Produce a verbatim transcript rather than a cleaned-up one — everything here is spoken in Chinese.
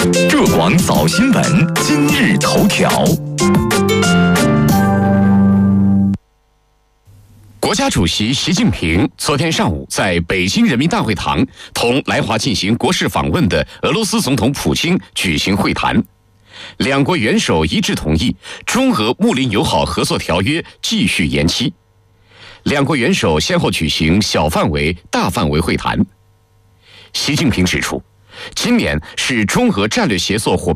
浙广早新闻今日头条。 国家主席习近平昨天上午在北京人民大会堂同来华进行国事访问的俄罗斯总统普京举行会谈，两国元首一致同意中俄睦邻友好合作条约继续延期。两国元首先后举行小范围、大范围会谈。习近平指出，今年是中俄战略协作伙伴